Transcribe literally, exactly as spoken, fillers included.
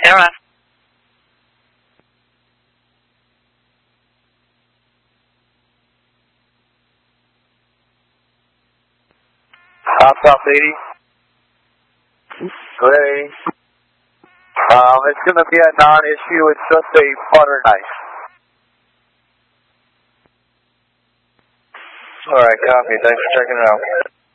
Sierra. Hot South eighty. Ready. Um, it's going to be a non-issue. It's just a butter knife. All right, copy. Thanks for checking it out.